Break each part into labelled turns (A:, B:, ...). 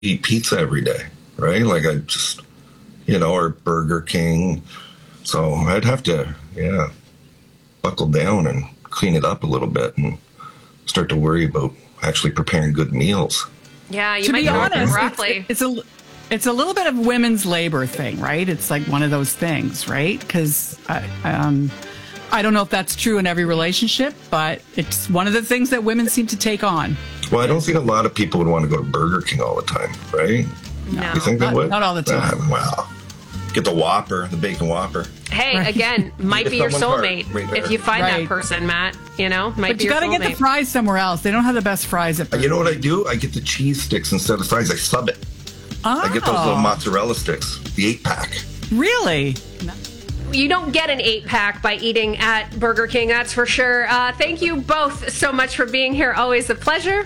A: eat pizza every day, right? Like I just, or Burger King. So I'd have to, buckle down and clean it up a little bit and start to worry about actually preparing good meals.
B: Yeah, you
C: to
B: might
C: be
B: go
C: honest,
B: broccoli.
C: It's a little bit of women's labor thing, right? It's like one of those things, right? Because I don't know if that's true in every relationship, but it's one of the things that women seem to take on.
A: Well, I don't think a lot of people would want to go to Burger King all the time, right?
B: No.
A: You think they would?
C: Not all the time.
A: Well, get the Whopper, the bacon Whopper.
B: Hey,
C: Right.
B: Again, might be your soulmate
A: right
B: if you find
C: Right.
B: that person, Matt. Might
C: But
B: be
C: you
B: your
C: got to get the
B: soulmate.
C: fries somewhere else. They don't have the best fries at Burger
A: You know what I do? I get the cheese sticks instead of fries. I sub it.
C: Oh,
A: I get those little mozzarella sticks, the 8-pack.
C: really?
B: You don't get an 8-pack by eating at Burger King, that's for sure. Thank you both so much for being here. Always a pleasure.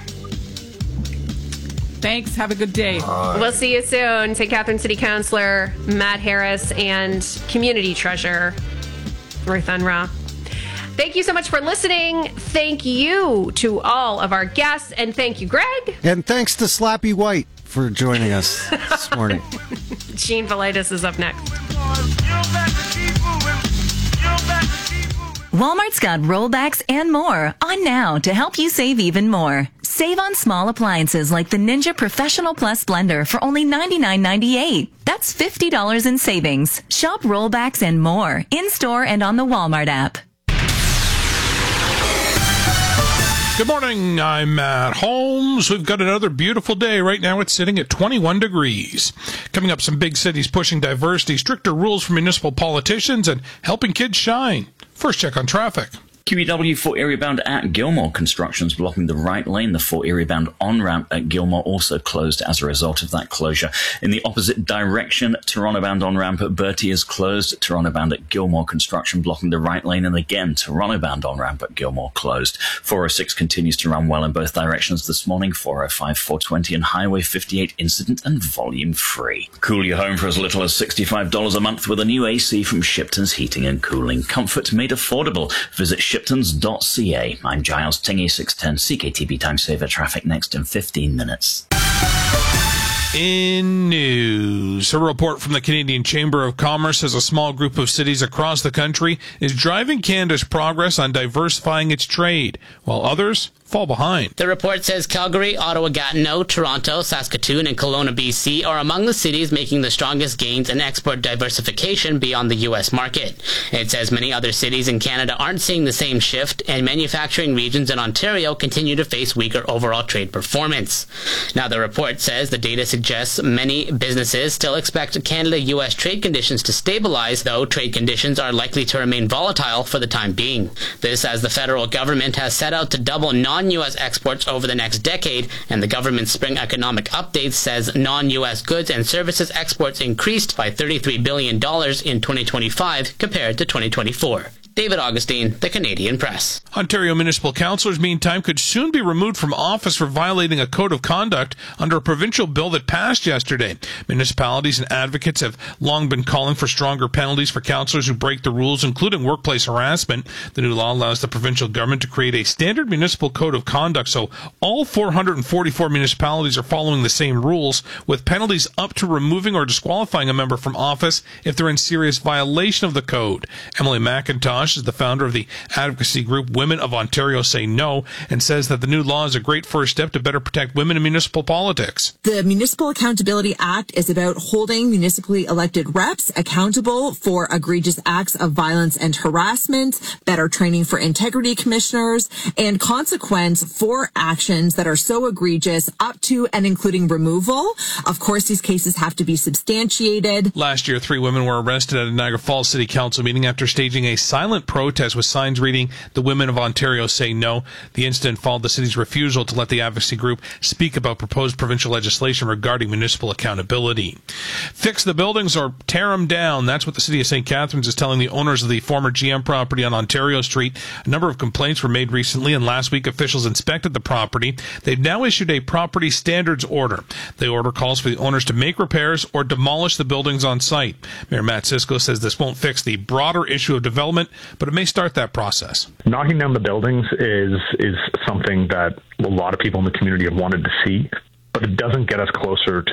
C: Thanks. Have a good day.
B: We'll see you soon. St. Catherine City Councilor Matt Harris and Community Treasurer Ruth Unruh. Thank you so much for listening. Thank you to all of our guests. And thank you, Greg.
D: And thanks to Slappy White for joining us this morning.
B: Gene Velitis is up next.
E: Walmart's got rollbacks and more on now to help you save even more. Save on small appliances like the Ninja Professional Plus blender for only $99.98. That's $50 in savings. Shop rollbacks and more in-store and on the Walmart app.
F: Good morning, I'm Matt Holmes. We've got another beautiful day. Right now it's sitting at 21 degrees. Coming up, some big cities pushing diversity, stricter rules for municipal politicians, and helping kids shine. First check on traffic.
G: QEW 4 area bound at Gilmore. Construction's blocking the right lane. The 4 area bound on-ramp at Gilmore also closed as a result of that closure. In the opposite direction, Toronto bound on-ramp at Bertie is closed. Toronto bound at Gilmore. Construction blocking the right lane. And again, Toronto bound on-ramp at Gilmore closed. 406 continues to run well in both directions this morning. 405, 420 and Highway 58 incident and volume free. Cool your home for as little as $65 a month with a new AC from Shipton's Heating and Cooling. Comfort made affordable. Visit Shiptons.ca. I'm Giles Tingy, 610 CKTB Time Saver. Traffic next in 15 minutes.
F: In news, a report from the Canadian Chamber of Commerce says a small group of cities across the country is driving Canada's progress on diversifying its trade, while others fall behind.
H: The report says Calgary, Ottawa, Gatineau, Toronto, Saskatoon, and Kelowna, BC are among the cities making the strongest gains in export diversification beyond the U.S. market. It says many other cities in Canada aren't seeing the same shift, and manufacturing regions in Ontario continue to face weaker overall trade performance. Now, the report says the data suggests many businesses still expect Canada-U.S. trade conditions to stabilize, though trade conditions are likely to remain volatile for the time being. This as the federal government has set out to double non-U.S. exports over the next decade, and the government's spring economic update says non-U.S. goods and services exports increased by $33 billion in 2025 compared to 2024. David Augustine, The Canadian Press.
F: Ontario municipal councillors, meantime, could soon be removed from office for violating a code of conduct under a provincial bill that passed yesterday. Municipalities and advocates have long been calling for stronger penalties for councillors who break the rules, including workplace harassment. The new law allows the provincial government to create a standard municipal code of conduct, so all 444 municipalities are following the same rules, with penalties up to removing or disqualifying a member from office if they're in serious violation of the code. Emily McIntosh is the founder of the advocacy group Women of Ontario Say No, and says that the new law is a great first step to better protect women in municipal politics.
I: The Municipal Accountability Act is about holding municipally elected reps accountable for egregious acts of violence and harassment, better training for integrity commissioners, and consequence for actions that are so egregious up to and including removal. Of course, these cases have to be substantiated.
F: Last year, 3 women were arrested at a Niagara Falls City Council meeting after staging a silent protest with signs reading, "The Women of Ontario Say No." The incident followed the city's refusal to let the advocacy group speak about proposed provincial legislation regarding municipal accountability. Fix the buildings or tear them down. That's what the city of St. Catharines is telling the owners of the former GM property on Ontario Street. A number of complaints were made recently, and last week officials inspected the property. They've now issued a property standards order. The order calls for the owners to make repairs or demolish the buildings on site. Mayor Matt Cisco says this won't fix the broader issue of development, but it may start that process.
J: Knocking down the buildings is something that a lot of people in the community have wanted to see. but it doesn't get us closer to